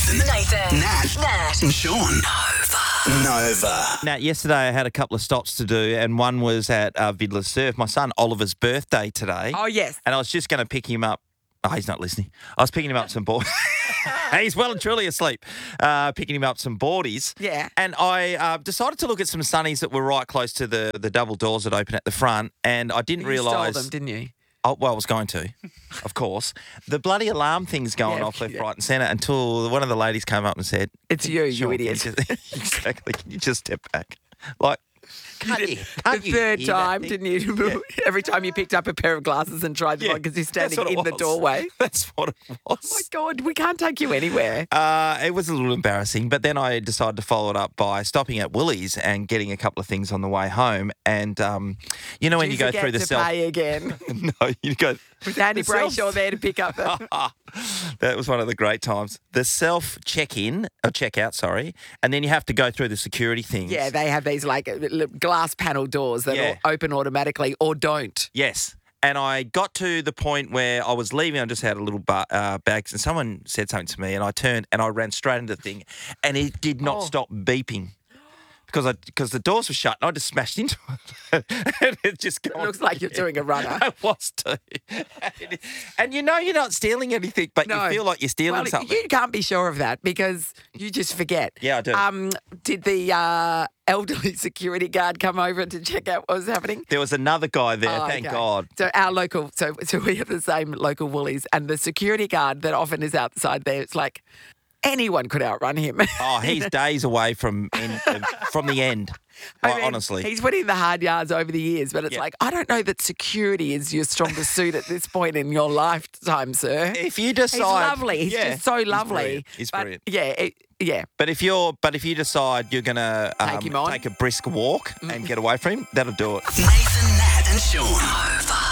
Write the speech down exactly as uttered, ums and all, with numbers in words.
Nathan, Nathan, Nat, Nat, and Sean. Nova. Nova. Now, yesterday I had a couple of stops to do, and one was at uh, Vidler Surf. My son Oliver's birthday today. Oh, yes. And I was just going to pick him up. Oh, he's not listening. I was picking him up some boards. He's well and truly asleep. Uh, picking him up some boardies. Yeah. And I uh, decided to look at some sunnies that were right close to the, the double doors that open at the front, and I didn't You realise. stole them, didn't you? Oh, well, I was going to, of course. The bloody alarm thing's going Yeah, off left, yeah. right and centre until one of the ladies came up and said, It's you, you "Sean, can idiot." just- exactly. Can you just step back? Like, can't you, can't The you third hear that time, thing? didn't you? Every time you picked up a pair of glasses and tried them Yeah, on because you're that's standing what it in the was. doorway. That's what it Oh, my was. God, we can't take you anywhere. Uh, it was a little embarrassing, but then I decided to follow it up by stopping at Woolies and getting a couple of things on the way home. And, um, you know, when Did you, go forget through the to self... pay again. No, you go... Was Andy the self- Brayshaw there to pick up the... That was one of the great times. The self check-in, or check-out, sorry, and then you have to go through the security things. Yeah, they have these like uh, glass panel doors that Yeah. will open automatically or don't. Yes. And I got to the point where I was leaving. I just had a little ba- uh, bag, and someone said something to me, and I turned and I ran straight into the thing, and it did not Oh. stop beeping. Because I because the doors were shut and I just smashed into it. And it just It looks like you're doing a runner. I was too. And you know you're not stealing anything, but No. you feel like you're stealing Well, something. you can't be sure of that because you just forget. Yeah, I do. Um, did the uh, elderly security guard come over to check out what was happening? There was another guy there, Oh, thank okay. God. So our local, so so we have the same local Woolies, and the security guard that often is outside there, it's like anyone could outrun him. Oh, he's days away from end, uh, from the end. I Like, mean, honestly. he's put in the hard yards over the years, but it's Yeah. like I don't know that security is your strongest suit at this point in your lifetime, sir. If you decide, He's lovely. He's Yeah, just so he's lovely. brilliant. He's But, brilliant. Yeah, it, yeah. But if you're, but if you decide you're gonna um, Take him on. take a brisk walk and get away from him, that'll do it. Nathan, Nat, and Sean. Nova.